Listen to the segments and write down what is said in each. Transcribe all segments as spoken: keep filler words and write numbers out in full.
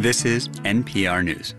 This is N P R News.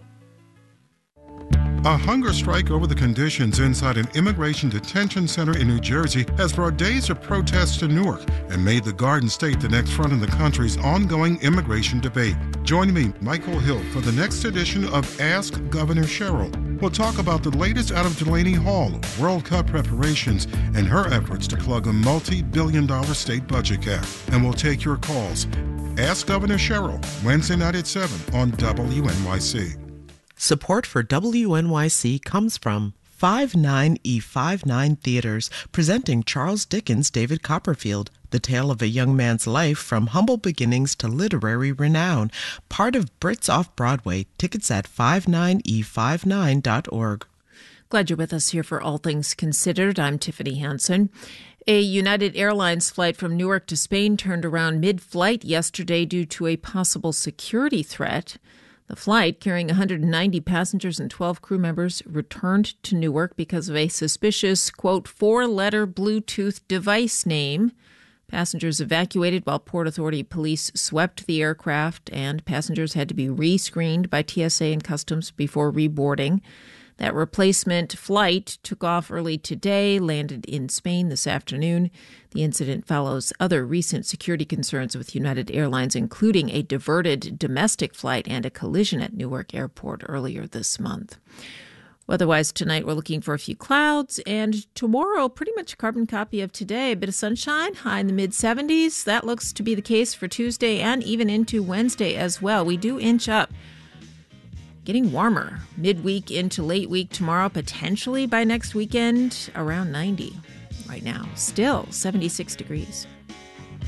A hunger strike over the conditions inside an immigration detention center in New Jersey has brought days of protests to Newark and made the Garden State the next front in the country's ongoing immigration debate. Join me, Michael Hill, for the next edition of Ask Governor Cheryl. We'll talk about the latest out of Delaney Hall, World Cup preparations, and her efforts to plug a multi-billion dollar state budget gap. And we'll take your calls. Ask Governor Cheryl, Wednesday night at seven on W N Y C. Support for W N Y C comes from five nine E fifty-nine Theaters, presenting Charles Dickens' David Copperfield, the tale of a young man's life from humble beginnings to literary renown. Part of Brits Off-Broadway. Tickets at five nine E fifty-nine dot org. Glad you're with us here for All Things Considered. I'm Tiffany Hansen. A United Airlines flight from Newark to Spain turned around mid-flight yesterday due to a possible security threat. The flight, carrying one hundred ninety passengers and twelve crew members, returned to Newark because of a suspicious, quote, four-letter Bluetooth device name. Passengers evacuated while Port Authority police swept the aircraft, and passengers had to be re-screened by T S A and Customs before reboarding. That replacement flight took off early today, landed in Spain this afternoon. The incident follows other recent security concerns with United Airlines, including a diverted domestic flight and a collision at Newark Airport earlier this month. Weather-wise, tonight we're looking for a few clouds, and tomorrow, pretty much a carbon copy of today. A bit of sunshine, high in the mid seventies. That looks to be the case for Tuesday and even into Wednesday as well. We do inch up. Getting warmer midweek into late week tomorrow, potentially by next weekend, around ninety. Right now, still seventy-six degrees.